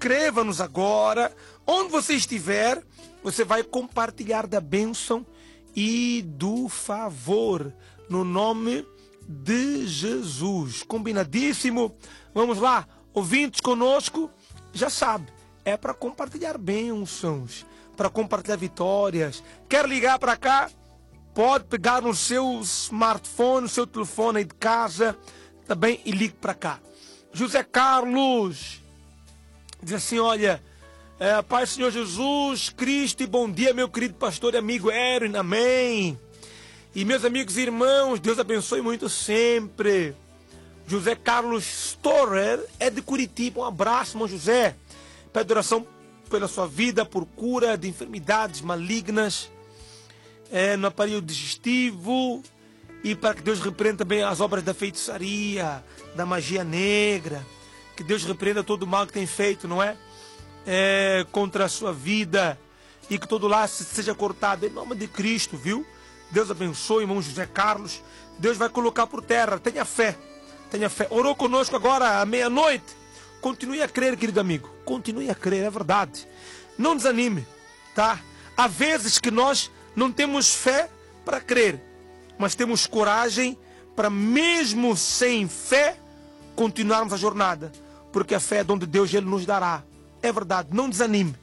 inscreva-nos agora. Onde você estiver, você vai compartilhar da bênção e do favor, no nome de Jesus. Combinadíssimo? Vamos lá, ouvintes conosco, já sabe, é para compartilhar bênçãos, para compartilhar vitórias. Quer ligar para cá? Pode pegar no seu smartphone, no seu telefone aí de casa, também, e ligue para cá. José Carlos diz assim, olha, Pai Senhor Jesus Cristo, e bom dia, meu querido pastor e amigo Erin, amém. E meus amigos e irmãos, Deus abençoe muito sempre. José Carlos Storer é de Curitiba, um abraço, irmão José. Pede oração pela sua vida, por cura de enfermidades malignas, no aparelho digestivo, e para que Deus repreenda também as obras da feitiçaria, da magia negra, que Deus repreenda todo o mal que tem feito, não é? Contra a sua vida, e que todo laço seja cortado em nome de Cristo, viu? Deus abençoe, irmão José Carlos. Deus vai colocar por terra, tenha fé, tenha fé. Orou conosco agora à meia-noite. Continue a crer, querido amigo, continue a crer, é verdade. Não desanime, tá? Há vezes que nós não temos fé para crer, mas temos coragem para, mesmo sem fé, continuarmos a jornada, porque a fé é dom de Deus e Ele nos dará. É verdade, não desanime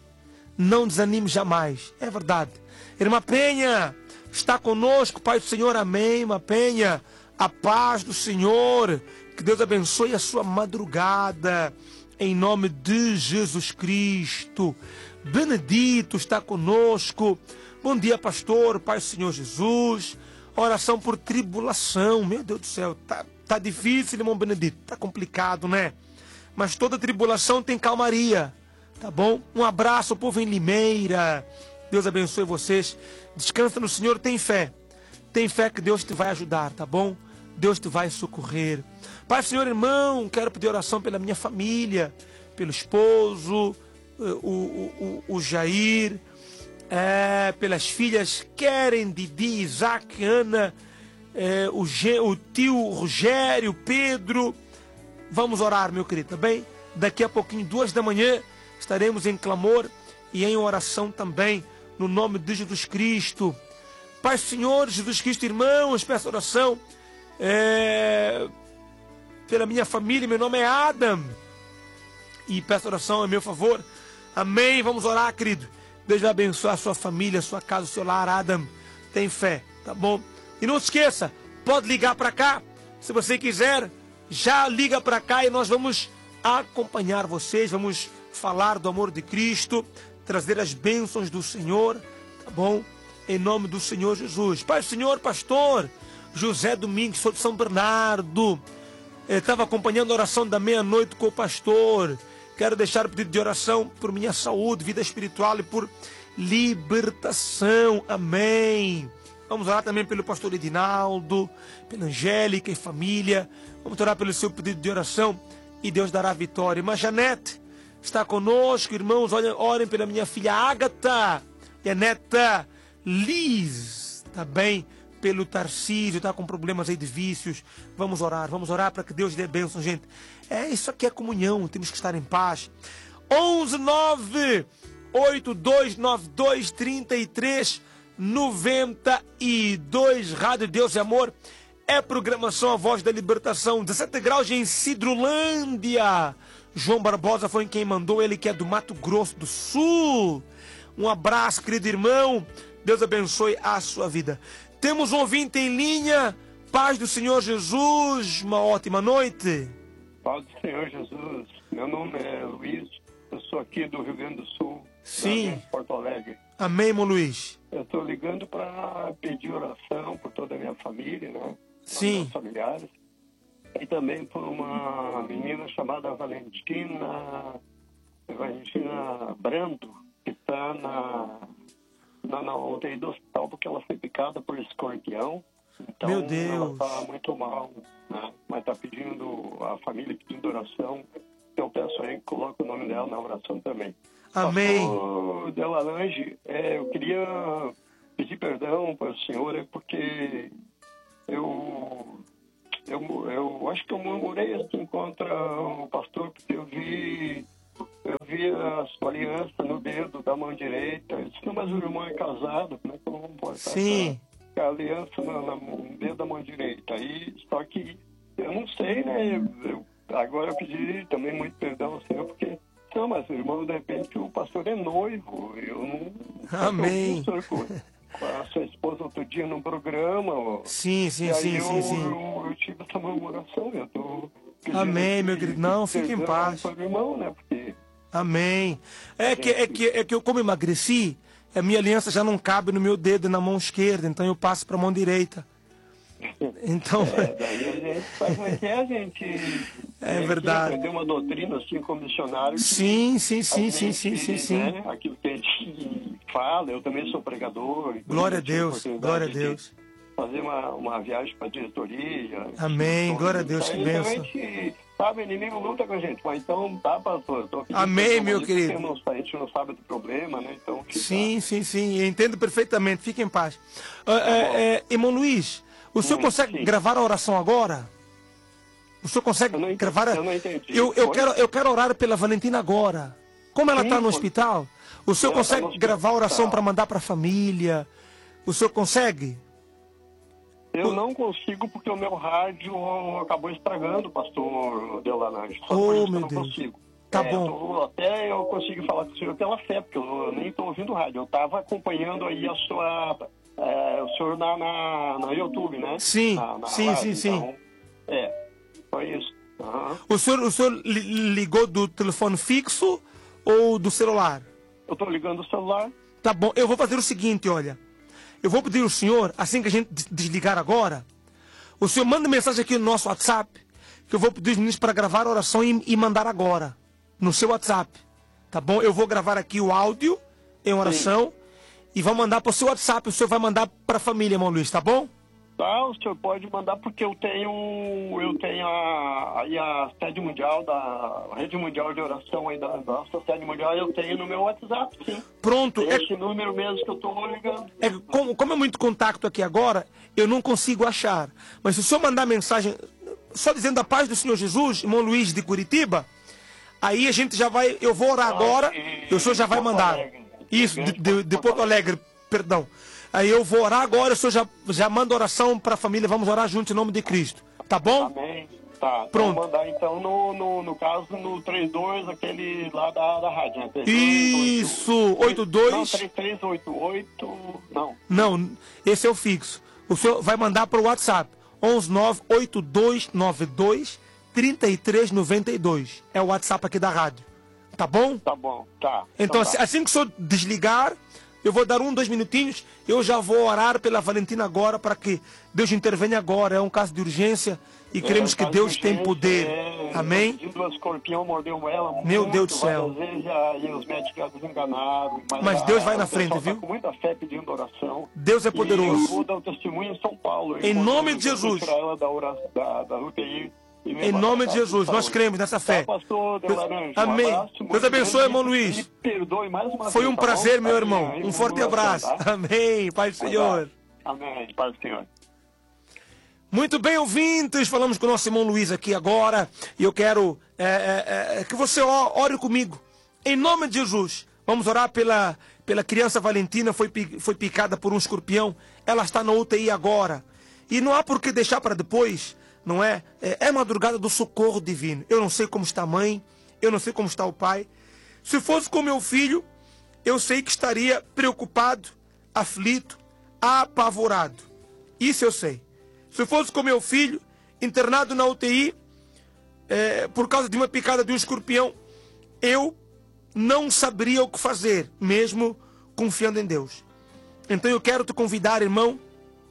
jamais, é verdade. Irmã Penha está conosco, Pai do Senhor, amém. Irmã Penha, a paz do Senhor, que Deus abençoe a sua madrugada, em nome de Jesus Cristo. Benedito está conosco. Bom dia, pastor, Pai do Senhor Jesus. Oração por tribulação, meu Deus do céu, tá difícil, irmão Benedito, tá complicado, né? Mas toda tribulação tem calmaria, tá bom? Um abraço, povo em Limeira. Deus abençoe vocês. Descansa no Senhor, tem fé que Deus te vai ajudar, tá bom? Deus te vai socorrer. Pai, Senhor, irmão, quero pedir oração pela minha família, pelo esposo, o Jair, pelas filhas Keren, Didi, Isaac, Ana, o tio Rogério, Pedro. Vamos orar, meu querido, tá bem? Daqui a pouquinho, 2 da manhã, estaremos em clamor e em oração também, no nome de Jesus Cristo. Pai, Senhor, Jesus Cristo, irmãos, peço oração pela minha família. Meu nome é Adam e peço oração a meu favor, amém. Vamos orar, querido. Deus vai abençoar a sua família, a sua casa, o seu lar. Adam, tem fé, tá bom? E não se esqueça, pode ligar para cá, se você quiser, já liga para cá e nós vamos acompanhar vocês, vamos falar do amor de Cristo, trazer as bênçãos do Senhor, tá bom? Em nome do Senhor Jesus. Pai, Senhor, pastor José Domingos, sou de São Bernardo, estava acompanhando a oração da meia-noite com o pastor. Quero deixar o pedido de oração por minha saúde, vida espiritual e por libertação, amém. Vamos orar também pelo pastor Edinaldo, pela Angélica e família. Vamos orar pelo seu pedido de oração e Deus dará vitória. Irmã Janete está conosco, irmãos, orem pela minha filha Ágata e a neta Liz, tá bem? Pelo Tarcísio, tá com problemas aí de vícios. Vamos orar para que Deus dê bênção, gente. Isso aqui é comunhão, temos que estar em paz. 11982923392, Rádio Deus e Amor. É programação A Voz da Libertação. 17 graus em Cidrolândia. João Barbosa foi quem mandou, ele que é do Mato Grosso do Sul. Um abraço, querido irmão. Deus abençoe a sua vida. Temos um ouvinte em linha. Paz do Senhor Jesus. Uma ótima noite. Paz do Senhor Jesus. Meu nome é Luiz. Eu sou aqui do Rio Grande do Sul. Sim. Porto Alegre. Amém, irmão Luiz. Eu estou ligando para pedir oração por toda a minha família, né? Sim. Meus familiares. E também por uma menina chamada Valentina Brando, que está na UTI do hospital, porque ela foi picada por escorpião. Então, meu Deus. Ela está muito mal, né? Mas está pedindo, a família pedindo oração. Eu peço aí que coloque o nome dela na oração também. Amém. Pastor Delalange, eu queria pedir perdão para o senhor, porque eu acho que eu murmurei assim contra o pastor, porque eu vi a sua aliança no dedo da mão direita. Eu disse, não, mas o irmão é casado, como é que eu não posso Sim. a aliança no dedo da mão direita? Aí, só que eu não sei, né? Agora eu pedi também muito perdão ao Senhor, porque, não, mas o irmão, de repente, o pastor é noivo. Eu não... Amém. Eu com a sua esposa outro dia num programa. Sim. Eu tive essa murmuração, eu tô... Amém, meu querido. Não, fique em paz. Irmão, né? Porque... Amém. É que eu, como emagreci, a minha aliança já não cabe no meu dedo, na mão esquerda, então eu passo para a mão direita. Então... daí a gente faz como é que é, gente... É verdade. Aprender uma doutrina assim como missionário. Sim. Né? Aquilo que a gente fala, eu também sou pregador. Glória a Deus, glória a Deus. Fazer uma viagem para a diretoria. Amém, glória a Deus, que bênção. Então a gente, sabe, o inimigo luta com a gente, mas então tá, pastor. Amém, meu querido. A gente não sabe do problema, né? Então, sim, eu entendo perfeitamente, fique em paz. Irmão Luiz, o senhor consegue gravar a oração agora? O senhor consegue gravar? Eu não entendi. Eu quero orar pela Valentina agora. Como ela está no hospital, o senhor consegue gravar a oração para mandar para a família? O senhor consegue? Eu não consigo porque o meu rádio acabou estragando, pastor Delanage. Oh, meu Deus. Consigo. Tá bom. Até eu consigo falar com o senhor pela fé, porque eu nem estou ouvindo rádio. Eu estava acompanhando aí a sua... o senhor no YouTube, né? Sim, sim. Então, foi isso. O senhor ligou do telefone fixo ou do celular? Eu estou ligando o celular. Tá bom, eu vou fazer o seguinte, olha. Eu vou pedir ao senhor, assim que a gente desligar agora, o senhor manda mensagem aqui no nosso WhatsApp, que eu vou pedir os meninos para gravar a oração e mandar agora, no seu WhatsApp. Tá bom? Eu vou gravar aqui o áudio em oração e vou mandar para o seu WhatsApp. O senhor vai mandar para a família, irmão Luiz, tá bom? Tá, o senhor pode mandar porque eu tenho a sede mundial, a rede mundial de oração aí da nossa sede mundial, eu tenho no meu WhatsApp, sim. Pronto. Esse número mesmo que eu estou ligando. Como é muito contato aqui agora, eu não consigo achar. Mas se o senhor mandar mensagem, só dizendo a paz do Senhor Jesus, irmão Luiz de Curitiba, aí a gente já vai, eu vou orar agora, e o senhor já vai mandar. Isso, de Porto Alegre, perdão. Aí eu vou orar agora, o senhor já manda oração para a família, vamos orar juntos em nome de Cristo. Tá bom? Amém. Tá. Pronto. Vou mandar então no caso no 32, aquele lá da rádio, né? 32, isso, 82. Não, 3388, não. Não, esse é o fixo. O senhor vai mandar para o WhatsApp. 11982923392. É o WhatsApp aqui da rádio. Tá bom? Tá bom, tá. Então, tá. assim que o senhor desligar, eu vou dar 2 minutinhos, eu já vou orar pela Valentina agora, para que Deus intervenha agora. É um caso de urgência e queremos que Deus tenha poder. Amém? O escorpião mordeu ela. Meu Deus do céu. Vezes, e os médicos enganaram. Mas Deus vai na frente, viu? Tá com muita fé pedindo oração. Deus é poderoso. Eu vou dar um testemunho em São Paulo. Em nome de Jesus. Tirar ela da UTI. Em nome de Jesus, nós cremos nessa fé. Pastor Delaranja, amém. Deus abençoe, irmão Luiz. Me perdoe mais uma vez. Foi um prazer, meu irmão. Um forte abraço. Amém. Paz do Senhor. Amém. Paz do Senhor. Muito bem, ouvintes. Falamos com o nosso irmão Luiz aqui agora. E eu quero que você ore comigo. Em nome de Jesus. Vamos orar pela criança Valentina. Foi picada por um escorpião. Ela está na UTI agora. E não há por que deixar para depois. Não é? É madrugada do socorro divino. Eu não sei como está a mãe, eu não sei como está o pai. Se fosse com meu filho, eu sei que estaria preocupado, aflito, apavorado. Isso eu sei. Se fosse com meu filho, internado na UTI, por causa de uma picada de um escorpião, eu não saberia o que fazer, mesmo confiando em Deus. Então eu quero te convidar, irmão,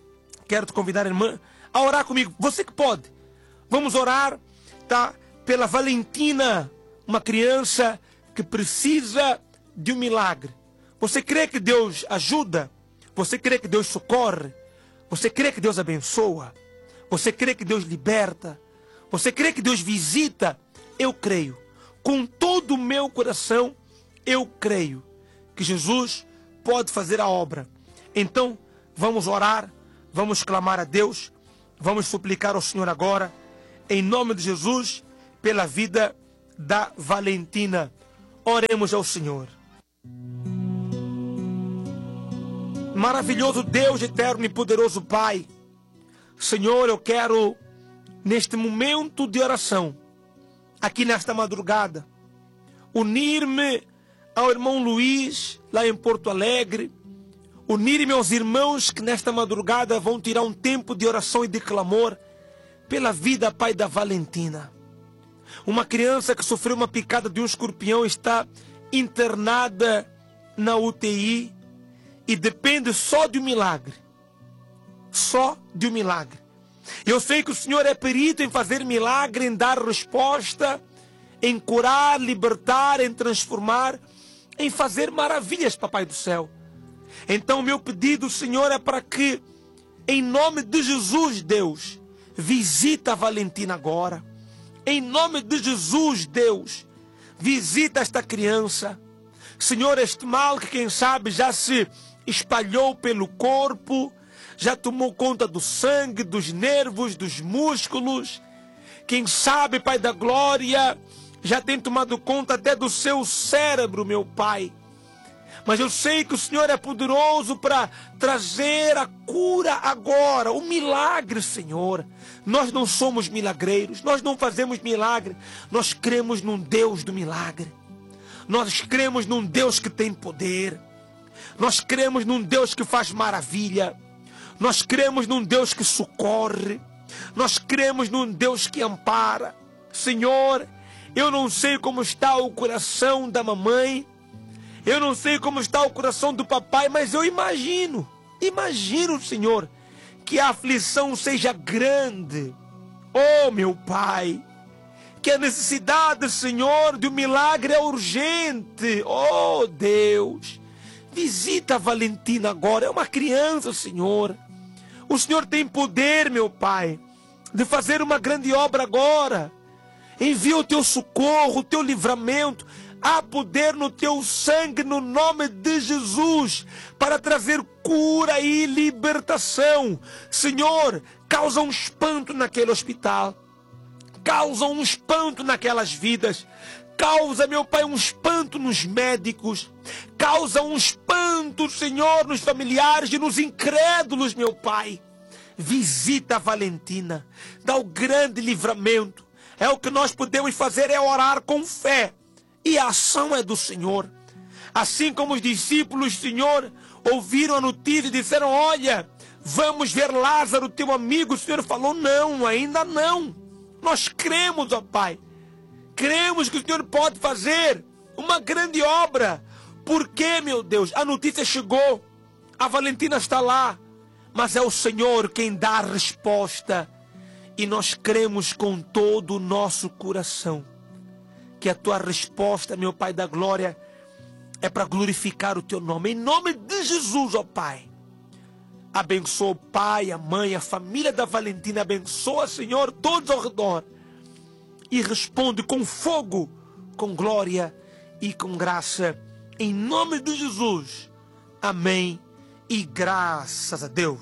irmã, a orar comigo. Você que pode. Vamos orar, tá? Pela Valentina, uma criança que precisa de um milagre. Você crê que Deus ajuda? Você crê que Deus socorre? Você crê que Deus abençoa? Você crê que Deus liberta? Você crê que Deus visita? Eu creio. Com todo o meu coração, eu creio que Jesus pode fazer a obra. Então, vamos orar, vamos clamar a Deus. Vamos suplicar ao Senhor agora, em nome de Jesus, pela vida da Valentina. Oremos ao Senhor. Maravilhoso Deus, eterno e poderoso Pai. Senhor, eu quero, neste momento de oração, aqui nesta madrugada, unir-me ao irmão Luiz, lá em Porto Alegre, unir-me aos irmãos que nesta madrugada vão tirar um tempo de oração e de clamor pela vida, Pai, da Valentina. Uma criança que sofreu uma picada de um escorpião está internada na UTI e depende só de um milagre. Só de um milagre. Eu sei que o Senhor é perito em fazer milagre, em dar resposta, em curar, libertar, em transformar, em fazer maravilhas, Papai do céu. Então, meu pedido, Senhor, é para que, em nome de Jesus, Deus, visita a Valentina agora. Em nome de Jesus, Deus, visita esta criança. Senhor, este mal que, quem sabe, já se espalhou pelo corpo, já tomou conta do sangue, dos nervos, dos músculos. Quem sabe, Pai da glória, já tem tomado conta até do seu cérebro, meu Pai. Mas eu sei que o Senhor é poderoso para trazer a cura agora, o milagre, Senhor. Nós não somos milagreiros, nós não fazemos milagre, nós cremos num Deus do milagre. Nós cremos num Deus que tem poder. Nós cremos num Deus que faz maravilha. Nós cremos num Deus que socorre. Nós cremos num Deus que ampara. Senhor, eu não sei como está o coração da mamãe. Eu não sei como está o coração do papai, mas eu imagino, Senhor, que a aflição seja grande. Oh, meu Pai, que a necessidade, Senhor, de um milagre é urgente. Oh, Deus, visita a Valentina agora, é uma criança, Senhor. O Senhor tem poder, meu Pai, de fazer uma grande obra agora. Envia o teu socorro, o teu livramento. Há poder no teu sangue, no nome de Jesus, para trazer cura e libertação. Senhor, causa um espanto naquele hospital. Causa um espanto naquelas vidas. Causa, meu Pai, um espanto nos médicos. Causa um espanto, Senhor, nos familiares e nos incrédulos, meu Pai. Visita a Valentina. Dá o grande livramento. É o que nós podemos fazer, é orar com fé. E a ação é do Senhor. Assim como os discípulos, Senhor, ouviram a notícia e disseram: olha, vamos ver Lázaro, teu amigo. O Senhor falou: não, ainda não. Nós cremos, ó Pai. Cremos que o Senhor pode fazer uma grande obra. Porque, meu Deus, a notícia chegou. A Valentina está lá. Mas é o Senhor quem dá a resposta. E nós cremos com todo o nosso coração que a tua resposta, meu Pai da glória, é para glorificar o teu nome. Em nome de Jesus, ó Pai. Abençoa o pai, a mãe, a família da Valentina. Abençoa, Senhor, todos ao redor. E responde com fogo, com glória e com graça. Em nome de Jesus. Amém. E graças a Deus.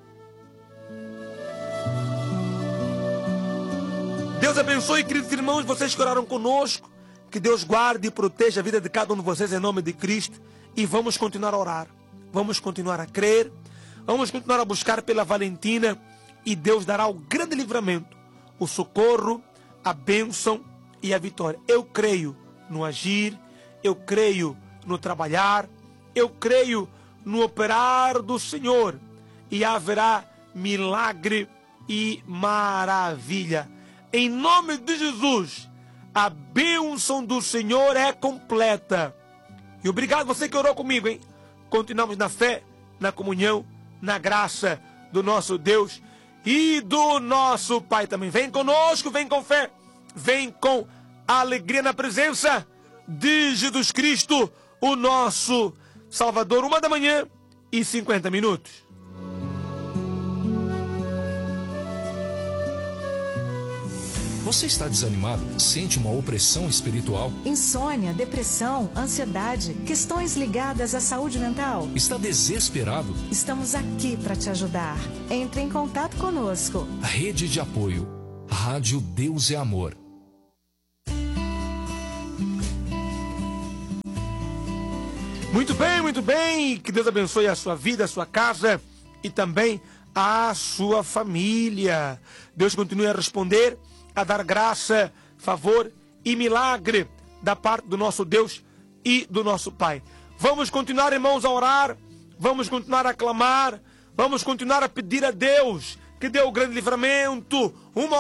Deus abençoe, queridos irmãos, vocês que oraram conosco. Que Deus guarde e proteja a vida de cada um de vocês em nome de Cristo. E vamos continuar a orar. Vamos continuar a crer. Vamos continuar a buscar pela Valentina. E Deus dará o grande livramento, o socorro, a bênção e a vitória. Eu creio no agir. Eu creio no trabalhar. Eu creio no operar do Senhor. E haverá milagre e maravilha. Em nome de Jesus, a bênção do Senhor é completa. E obrigado você que orou comigo, hein? Continuamos na fé, na comunhão, na graça do nosso Deus e do nosso Pai também. Vem conosco, vem com fé, vem com alegria na presença de Jesus Cristo, o nosso Salvador. 1h50. Você está desanimado? Sente uma opressão espiritual? Insônia, depressão, ansiedade, questões ligadas à saúde mental? Está desesperado? Estamos aqui para te ajudar. Entre em contato conosco. Rede de apoio. Rádio Deus é Amor. Muito bem, muito bem. Que Deus abençoe a sua vida, a sua casa e também a sua família. Deus continue a responder, a dar graça, favor e milagre da parte do nosso Deus e do nosso Pai. Vamos continuar, irmãos, a orar. Vamos continuar a clamar. Vamos continuar a pedir a Deus que dê o grande livramento.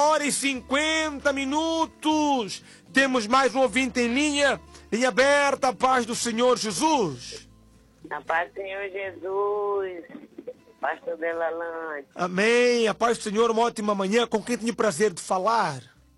1h50. Temos mais um ouvinte em linha. Linha aberta, a paz do Senhor Jesus. A paz do Senhor Jesus. Pastor Delalande. Amém. A paz do Senhor, uma ótima manhã. Com quem tenho o prazer de falar?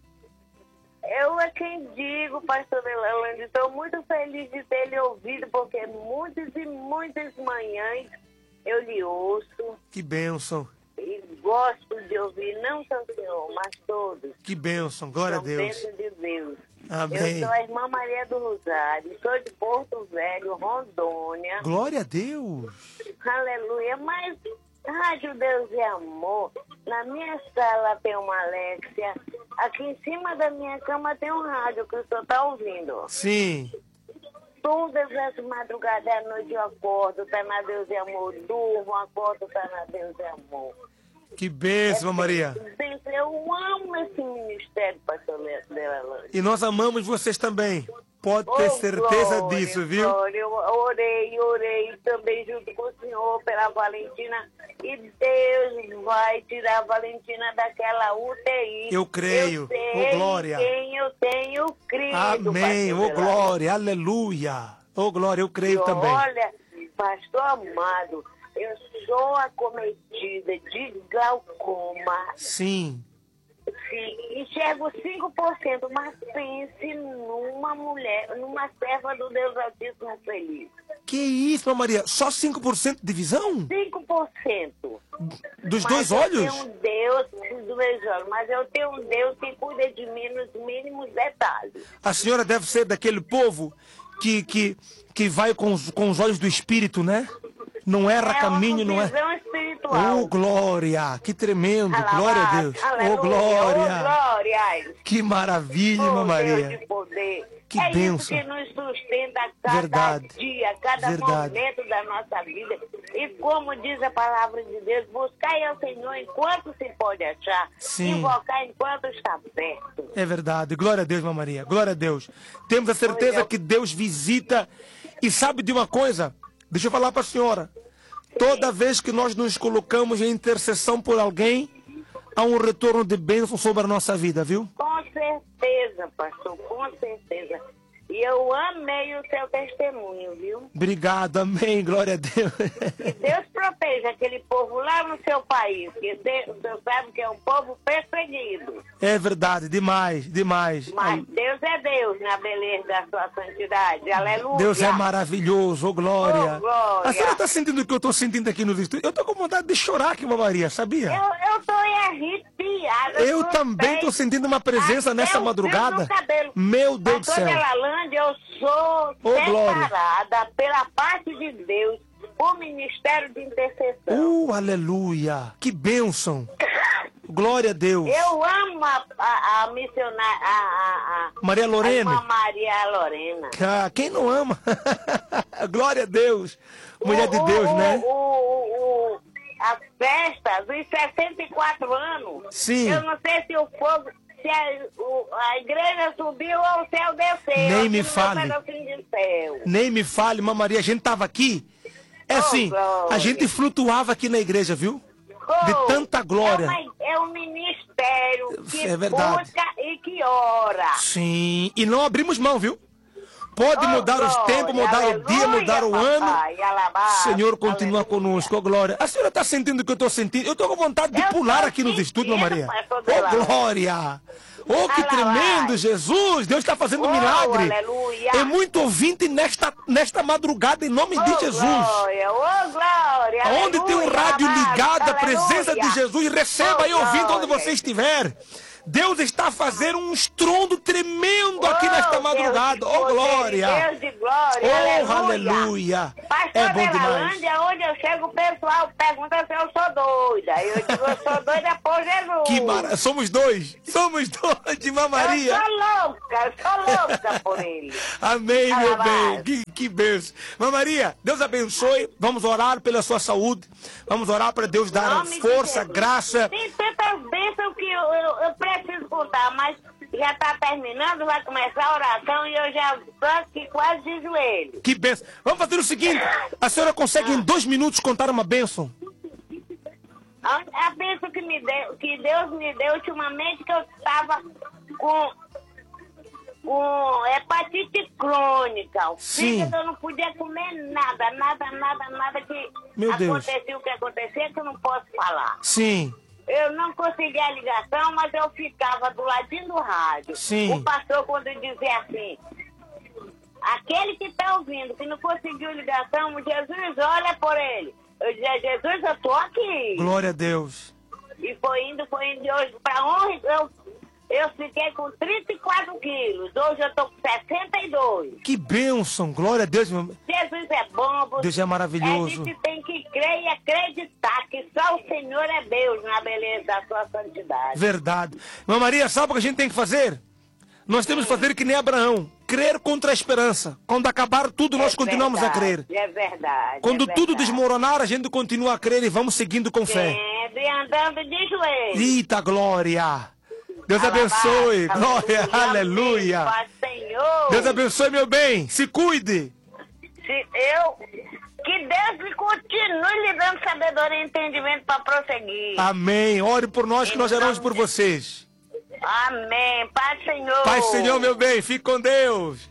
Eu é quem digo, pastor Delalande. Estou muito feliz de ter lhe ouvido, porque muitas e muitas manhãs eu lhe ouço. Que bênção. E gosto de ouvir, não só o Senhor, mas todos. Que bênção. Glória a Deus. Bênção de Deus. Amém. Eu sou a irmã Maria do Rosário, sou de Porto Velho, Rondônia. Glória a Deus. Aleluia. Mas, Rádio Deus e Amor, na minha sala tem uma Alexia, aqui em cima da minha cama tem um rádio que o senhor está ouvindo. Sim. Todas as madrugadas à noite eu acordo, tá na Deus e Amor, durmo, acordo, tá na Deus e Amor. Que bênção, Maria. Eu amo esse ministério, pastor Delalande. E nós amamos vocês também. Pode ter certeza glória, disso, viu? Glória. Eu orei também junto com o senhor pela Valentina. E Deus vai tirar a Valentina daquela UTI. Eu creio. Eu glória. Quem eu tenho crido. Amém. Glória. Aleluia. Glória. Eu creio também. Olha, pastor amado, eu sou acometida de glaucoma. Sim. Sim, enxergo 5%, mas pense numa mulher, numa serva do Deus Altíssimo feliz. Que isso, Maria? Só 5% de visão? 5%. Dos dois olhos? Eu tenho um Deus, dos dois olhos, mas eu tenho um Deus que cuida de mim nos mínimos detalhes. A senhora deve ser daquele povo que vai com os olhos do Espírito, né? Não erra caminho, não é? Visão espiritual. Oh, glória! Que tremendo! Alabado, Glória a Deus! Aleluia, Oh, glória! Oh, glória! Que maravilha, Oh, Maria! Deus de poder. Que é bênção. isso que nos sustenta cada Verdade. dia, cada Verdade. momento da nossa vida. E como diz a palavra de Deus, buscai ao Senhor enquanto se pode achar. Sim. Invocar enquanto está perto. É verdade. Glória a Deus, Maria. Glória a Deus. Temos a certeza que Deus visita. E sabe de uma coisa? Deixa eu falar para a senhora. Toda vez que nós nos colocamos em intercessão por alguém, há um retorno de bênção sobre a nossa vida, viu? Com certeza, pastor, com certeza. E eu amei o seu testemunho, viu? Obrigado, amém, glória a Deus. Que Deus proteja aquele povo lá no seu país, que o senhor sabe que é um povo perseguido. É verdade, demais, demais. Mas Deus é Deus na beleza da sua santidade, aleluia. Deus é maravilhoso, oh glória. Oh, glória. A senhora está sentindo o que eu estou sentindo aqui nos estúdios? Eu estou com vontade de chorar aqui, Maria, sabia? Eu tô arrepiada. Eu também estou sentindo uma presença nessa madrugada. Meu Deus do céu. Delalande, eu sou separada pela parte de Deus, o ministério de intercessão. Aleluia. Que bênção. Glória a Deus. Eu amo a missionária, Maria Lorena. A Maria Lorena. Quem não ama? Glória a Deus. Mulher de Deus, né? A festa dos 64 anos. Sim. Eu não sei se o fogo, se a igreja subiu ou o céu desceu. Nem me fale. Nem me fale, Maria. A gente estava aqui. É assim, a gente flutuava aqui na igreja, viu? De tanta glória. É um ministério que verdade. busca e que ora. Sim, e não abrimos mão, viu? Pode mudar os tempos, mudar aleluia, o dia, mudar o papai, ano. alabado, Senhor continua aleluia. Conosco, oh glória. A senhora está sentindo o que eu estou sentindo? Eu estou com vontade de pular aqui nos estúdios, Maria. Oh glória. Oh, que tremendo, Jesus! Deus está fazendo um milagre. Aleluia. É muito ouvinte nesta madrugada, em nome de Jesus. Glória, glória, Onde tem um rádio ligado, a presença de Jesus, receba aí ouvindo onde você estiver. Deus está a fazer um estrondo tremendo aqui nesta madrugada. Oh, glória! Deus de glória, Oh, aleluia! É bom demais. Onde eu chego, o pessoal pergunta se eu sou doida. Eu digo, eu sou doida por Jesus. Que maravilha! Somos dois de Maria. Eu sou louca por ele. Amém, meu bem. Que bênção. Maria, Deus abençoe. Vamos orar pela sua saúde. Vamos orar para Deus dar força, graça. Tem tantas bênçãos que eu preciso contar, mas já está terminando, vai começar a oração e eu já estou aqui quase de joelho. Que bênção. Vamos fazer o seguinte. A senhora consegue em 2 minutos contar uma bênção? A bênção que Deus me deu ultimamente, que eu estava com hepatite crônica. O fígado, eu não podia comer nada que Meu Deus. acontecia o que acontecia, que eu não posso falar. Sim. Eu não conseguia a ligação, mas eu ficava do ladinho do rádio. Sim. O pastor, quando dizia assim, aquele que está ouvindo, que não conseguiu ligação, Jesus, olha por ele. Eu dizia, Jesus, eu estou aqui. Glória a Deus. E foi indo de hoje para onde eu fiquei com 34 quilos. Hoje eu estou com 62. Que bênção. Glória a Deus. Jesus é bom. Deus é maravilhoso. A gente tem que crer e acreditar que só o Senhor é Deus na beleza da sua santidade. Verdade. Maria, sabe o que a gente tem que fazer? Nós temos que fazer que nem Abraão. Crer contra a esperança. Quando acabar tudo, nós continuamos a crer. É verdade. Quando tudo desmoronar, a gente continua a crer e vamos seguindo com fé. Sempre andando de joelhos. Eita, glória. Deus abençoe. Glória, aleluia. Senhor. Deus abençoe, meu bem. Se cuide. Que Deus me continue lhe dando sabedoria e entendimento para prosseguir. Amém. Ore por nós que nós oramos por vocês. Amém. Pai Senhor. Pai Senhor, meu bem. Fique com Deus.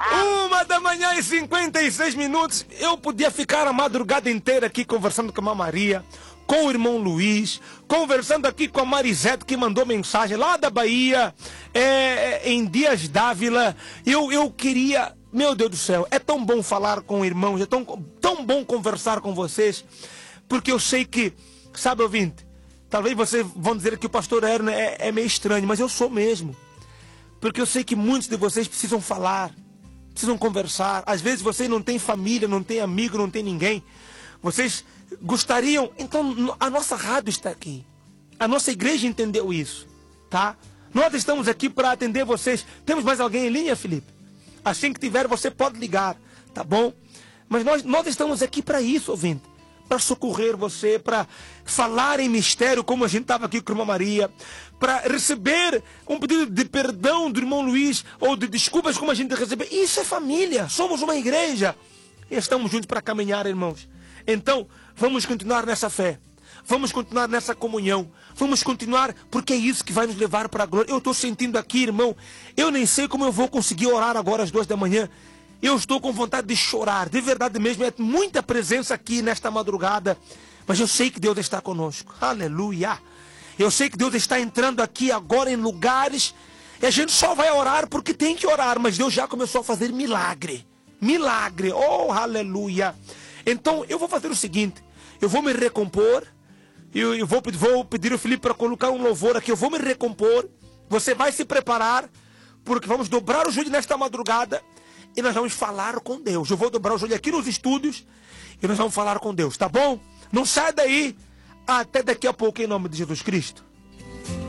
1h56. Eu podia ficar a madrugada inteira aqui conversando com a Maria, com o irmão Luiz, conversando aqui com a Marisete, que mandou mensagem lá da Bahia, em Dias Dávila. Eu queria... Meu Deus do céu, é tão bom falar com irmãos, é tão bom conversar com vocês, porque eu sei que, sabe, ouvinte, talvez vocês vão dizer que o pastor Erno é meio estranho, mas eu sou mesmo. Porque eu sei que muitos de vocês precisam falar, precisam conversar. Às vezes vocês não têm família, não têm amigo, não têm ninguém. Vocês gostariam... Então, a nossa rádio está aqui. A nossa igreja entendeu isso, tá? Nós estamos aqui para atender vocês. Temos mais alguém em linha, Felipe? Assim que tiver, você pode ligar, tá bom? Mas nós estamos aqui para isso, ouvinte. Para socorrer você, para falar em mistério, como a gente estava aqui com a irmã Maria, para receber um pedido de perdão do irmão Luiz, ou de desculpas, como a gente recebeu. Isso é família, somos uma igreja. E estamos juntos para caminhar, irmãos. Então, vamos continuar nessa fé. Vamos continuar nessa comunhão. Vamos continuar, porque é isso que vai nos levar para a glória. Eu estou sentindo aqui, irmão, eu nem sei como eu vou conseguir orar agora às 2 da manhã. Eu estou com vontade de chorar, de verdade mesmo. É muita presença aqui nesta madrugada. Mas eu sei que Deus está conosco. Aleluia. Eu sei que Deus está entrando aqui agora em lugares. E a gente só vai orar porque tem que orar. Mas Deus já começou a fazer milagre. Milagre. Oh, aleluia. Então eu vou fazer o seguinte. Eu vou me recompor. Eu vou pedir ao Felipe para colocar um louvor aqui. Eu vou me recompor. Você vai se preparar. Porque vamos dobrar o joelho nesta madrugada. E nós vamos falar com Deus. Eu vou dobrar o joelho aqui nos estúdios. E nós vamos falar com Deus, tá bom? Não sai daí. Até daqui a pouco, em nome de Jesus Cristo.